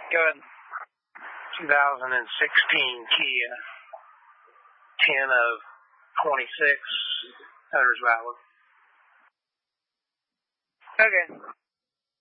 Go ahead. 2016 Kia, 10 of 26, owner's valid. Okay.